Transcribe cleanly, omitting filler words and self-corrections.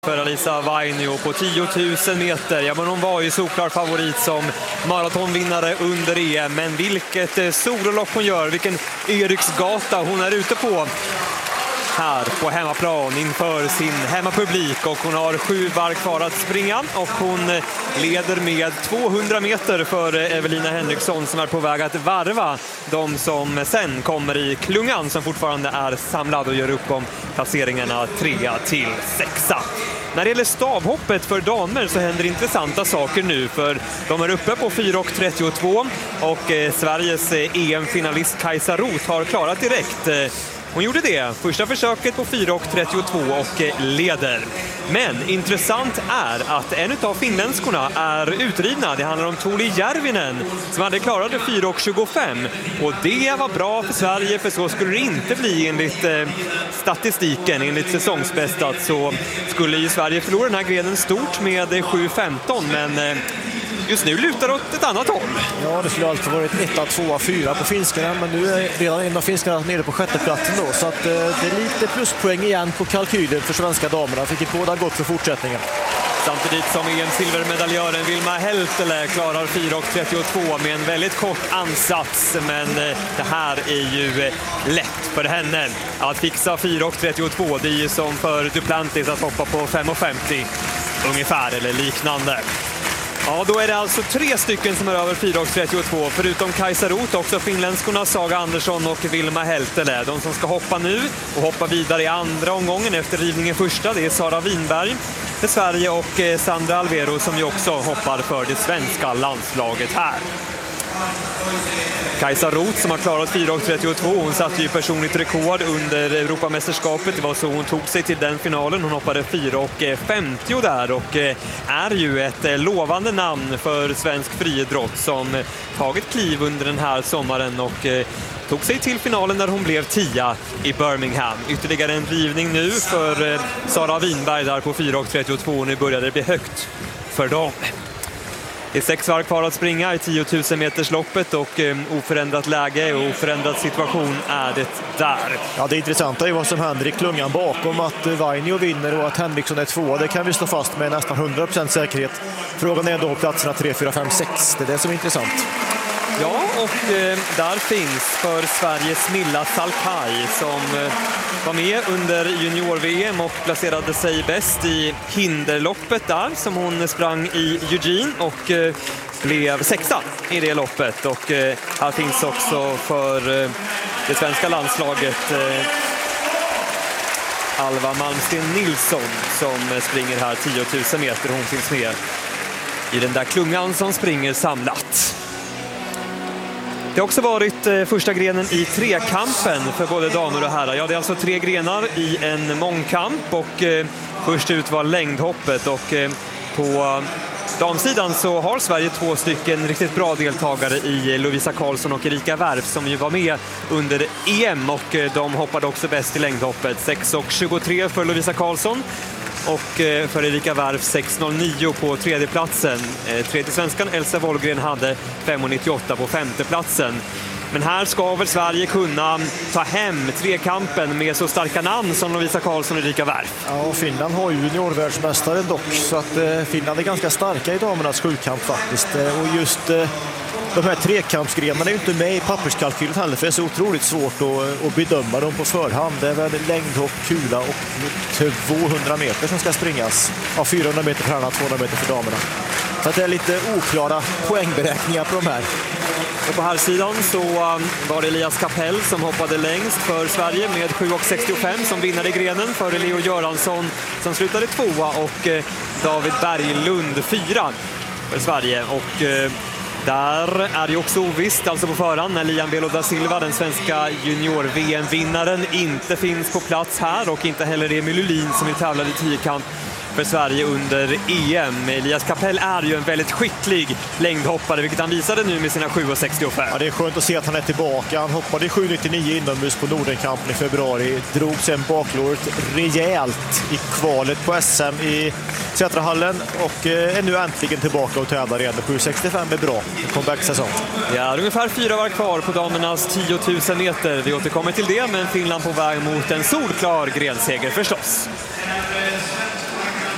För Alisa Vainio på 10 000 meter. Ja, men hon var ju såklart favorit som maratonvinnare under EM. Men vilket sololopp hon gör, vilken Eriksgata hon är ute på här på hemmaplan inför sin hemmapublik. Och hon har 7 varv kvar att springa och hon leder med 200 meter för Evelina Henriksson som är på väg att varva de som sen kommer i klungan som fortfarande är samlad och gör upp om placeringarna 3 till 6. När det gäller stavhoppet för damer så händer intressanta saker nu, för de är uppe på 4,32 och Sveriges EM-finalist Kajsa Roth har klarat direkt. Hon gjorde det första försöket på 4,32 och leder. Men intressant är att en av finländskorna är utridna. Det handlar om Tuuli Järvinen som hade klarat 4,25. Och det var bra för Sverige, för så skulle det inte bli enligt statistiken. Enligt säsongsbästat så skulle ju Sverige förlora den här grenen stort med 7,15. Men just nu lutar det åt ett annat håll. Ja, det skulle alltid varit 1, 2, 4 på finskarna, men nu är redan en av finskarna nere på 6:e platsen då, så att det är lite pluspoäng igen på kalkylen för svenska damerna, vilket båda gott för fortsättningen. Samtidigt som EM-silvermedaljören Vilma Heltele klarar 4,32 med en väldigt kort ansats, men det här är ju lätt för henne att fixa 4,32. Det är ju som för Duplantis att hoppa på 5,50 ungefär eller liknande. Ja, då är det alltså 3 stycken som är över 4,32, förutom Kajsa Roth, också finländskorna Saga Andersson och Vilma Heltele. De som ska hoppa nu och hoppa vidare i andra omgången efter rivningen första, det är Sara Winberg för Sverige och Sandra Alvero som ju också hoppar för det svenska landslaget här. Kajsa Roth som har klarat 4,32, hon satte ju personligt rekord under Europamästerskapet. Det var så hon tog sig till den finalen. Hon hoppade 4,50 där och är ju ett lovande namn för svensk friidrott som tagit kliv under den här sommaren och tog sig till finalen där hon blev 10 i Birmingham. Ytterligare en rivning nu för Sara Winberg där på 4,32. Nu började det bli högt för dem. Det är 6 varv kvar att springa i 10 000 meters loppet och oförändrat läge och oförändrad situation är det där. Ja, det intressanta är vad som händer i klungan bakom, att Vainio vinner och att Henriksson är 2. Det kan vi stå fast med nästan 100% säkerhet. Frågan är då platserna 3, 4, 5, 6. Det är det som är intressant. Ja, och där finns för Sveriges Milla Salkai som var med under junior-VM och placerade sig bäst i hinderloppet där som hon sprang i Eugene och blev 6 i det loppet. Och här finns också för det svenska landslaget Alva Malmsten Nilsson som springer här 10 000 meter. Hon finns med i den där klungan som springer samlat. Det har också varit första grenen i trekampen för både damer och herrar. Ja, det är alltså 3 grenar i en mångkamp och först ut var längdhoppet och på damsidan så har Sverige 2 stycken riktigt bra deltagare i Lovisa Karlsson och Erika Wärf som ju var med under EM och de hoppade också bäst i längdhoppet. 6,23 för Lovisa Karlsson och för Erika Wärf 6,09 på 3:e platsen. Tredje svenskan Elsa Wollgren hade 5,98 på 5:e platsen. Men här ska väl Sverige kunna ta hem trekampen med så starka namn som Lovisa Karlsson och Erika Wärf. Ja, och Finland har ju juniorvärldsmästare dock, så att Finland är ganska starka i damernas sjukamp faktiskt. Och just de här trekampsgrenarna är ju inte med i papperskalkylen heller, för det är så otroligt svårt att bedöma dem på förhand. Det är väl längdhopp, kula och 200 meter som ska springas. Ja, 400 meter för herrarna, 200 meter för damerna. Så att det är lite oklara poängberäkningar på de här. Och på här sidan så var det Elias Kapell som hoppade längst för Sverige med 7,65 som vinnare i grenen, före Leo Göransson som slutade 2 och David Berglund 4 för Sverige. Och där är det också ovisst, alltså på förhand, när Lian Belo da Silva, den svenska junior-VM-vinnaren, inte finns på plats här och inte heller Emil Lulin som ju tävlade i 10-kamp för Sverige under EM. Elias Kapell är ju en väldigt skicklig längdhoppare, vilket han visade nu med sina 7,65. Ja, det är skönt att se att han är tillbaka. Han hoppade 7,99 inomhus på Nordenkampen i februari. Drog sen baklåret rejält i kvalet på SM i Sätrahallen och är nu äntligen tillbaka och tävlar igen. 7,65 är bra. Comeback-säsong. Ja, ungefär 4 var kvar på damernas 10 000 meter. Vi återkommer till det, men Finland på väg mot en solklar grenseger förstås.